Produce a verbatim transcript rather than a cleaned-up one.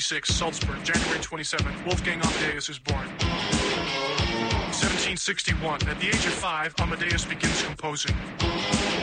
thirty-six, Salzburg, January twenty-seventh, Wolfgang Amadeus is born. seventeen sixty-one, at the age of five, Amadeus begins composing.